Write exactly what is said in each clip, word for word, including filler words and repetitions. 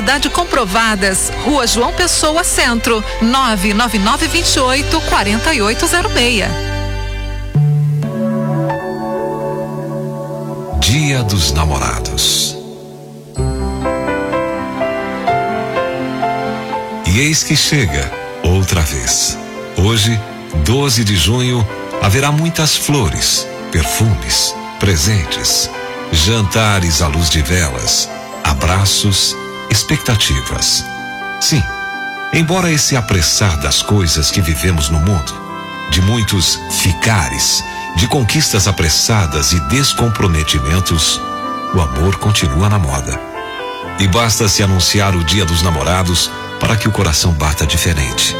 Comprovadas, Rua João Pessoa, Centro, nove nove nove dois oito quatro oito zero seis. Dia dos Namorados. E eis que chega outra vez. Hoje, doze de junho, haverá muitas flores, perfumes, presentes, jantares à luz de velas, abraços, expectativas. Sim, embora esse apressar das coisas que vivemos no mundo, de muitos ficares, de conquistas apressadas e descomprometimentos, o amor continua na moda. E basta se anunciar o Dia dos Namorados para que o coração bata diferente.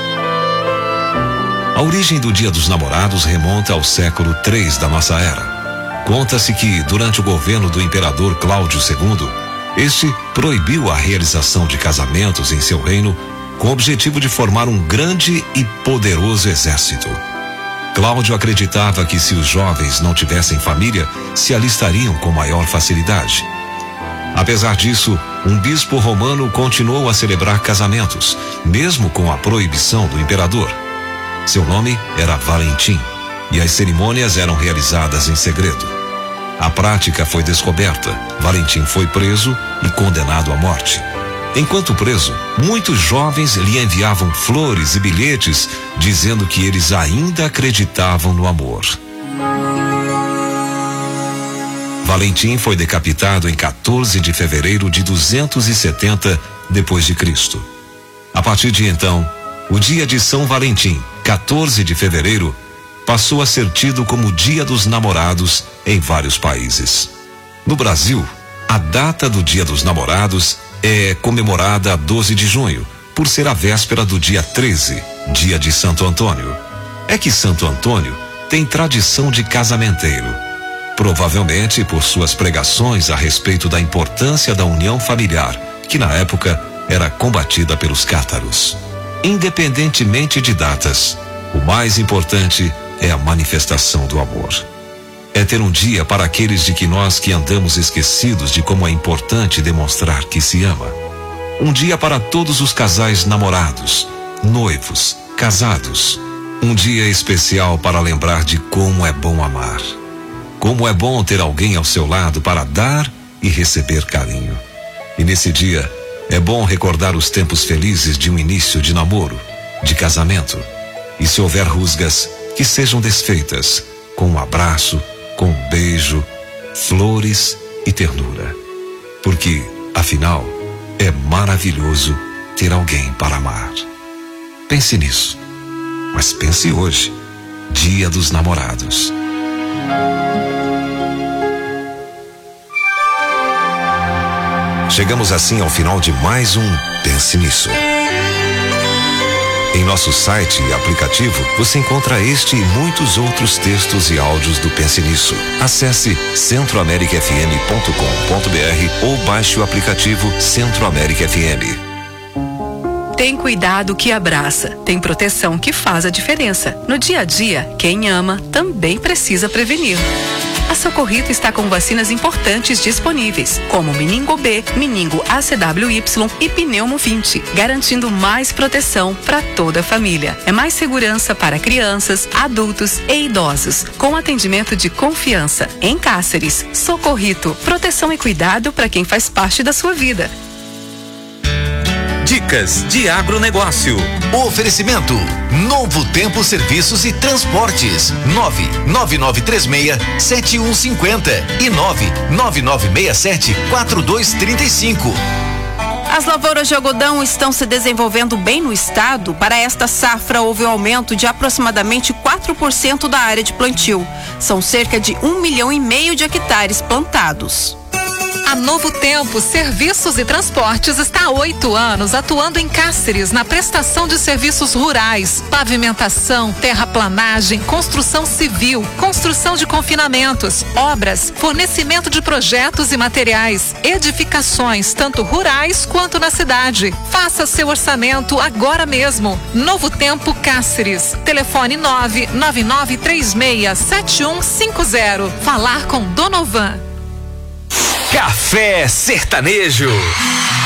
A origem do Dia dos Namorados remonta ao século três da nossa era. Conta-se que, durante o governo do imperador Cláudio segundo, este proibiu a realização de casamentos em seu reino com o objetivo de formar um grande e poderoso exército. Cláudio acreditava que se os jovens não tivessem família, se alistariam com maior facilidade. Apesar disso, um bispo romano continuou a celebrar casamentos, mesmo com a proibição do imperador. Seu nome era Valentim, e as cerimônias eram realizadas em segredo. A prática foi descoberta, Valentim foi preso e condenado à morte. Enquanto preso, muitos jovens lhe enviavam flores e bilhetes dizendo que eles ainda acreditavam no amor. Valentim foi decapitado em quatorze de fevereiro de duzentos e setenta depois de Cristo. A partir de então, o dia de São Valentim, quatorze de fevereiro, passou a ser tido como Dia dos Namorados em vários países. No Brasil, a data do Dia dos Namorados é comemorada a doze de junho, por ser a véspera do dia treze, dia de Santo Antônio. É que Santo Antônio tem tradição de casamenteiro, provavelmente por suas pregações a respeito da importância da união familiar, que na época era combatida pelos cátaros. Independentemente de datas, o mais importante é a manifestação do amor. É ter um dia para aqueles de que nós que andamos esquecidos de como é importante demonstrar que se ama. Um dia para todos os casais namorados, noivos, casados. Um dia especial para lembrar de como é bom amar. Como é bom ter alguém ao seu lado para dar e receber carinho. E nesse dia, é bom recordar os tempos felizes de um início de namoro, de casamento. E se houver rusgas, que sejam desfeitas com um abraço, com um beijo, flores e ternura. Porque, afinal, é maravilhoso ter alguém para amar. Pense nisso. Mas pense hoje, Dia dos Namorados. Chegamos assim ao final de mais um Pense Nisso. Em nosso site e aplicativo, você encontra este e muitos outros textos e áudios do Pense Nisso. Acesse centro américa f m ponto com ponto b r ou baixe o aplicativo Centro América F M. Tem cuidado que abraça, tem proteção que faz a diferença. No dia a dia, quem ama também precisa prevenir. A Socorrito está com vacinas importantes disponíveis, como Meningo B, Meningo A C W Y e Pneumo vinte, garantindo mais proteção para toda a família. É mais segurança para crianças, adultos e idosos, com atendimento de confiança. Em Cáceres, Socorrito, proteção e cuidado para quem faz parte da sua vida. Dicas de agronegócio. Oferecimento: Novo Tempo Serviços e Transportes. nove nove nove três seis sete um cinco zero e nove nove nove seis sete quatro dois três cinco. As lavouras de algodão estão se desenvolvendo bem no estado. Para esta safra, houve um aumento de aproximadamente quatro por cento da área de plantio. São cerca de um milhão e meio de hectares plantados. A Novo Tempo Serviços e Transportes está há oito anos atuando em Cáceres na prestação de serviços rurais, pavimentação, terraplanagem, construção civil, construção de confinamentos, obras, fornecimento de projetos e materiais, edificações, tanto rurais quanto na cidade. Faça seu orçamento agora mesmo. Novo Tempo Cáceres. Telefone nove nove nove três seis sete um cinco zero. Falar com Donovan. Café Sertanejo.